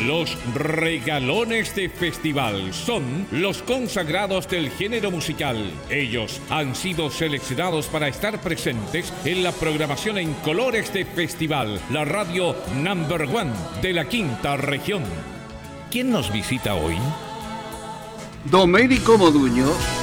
Los regalones de festival son los consagrados del género musical. Ellos han sido seleccionados para estar presentes en la programación en colores de festival, la radio number one de la quinta región. ¿Quién nos visita hoy? Domenico Moduño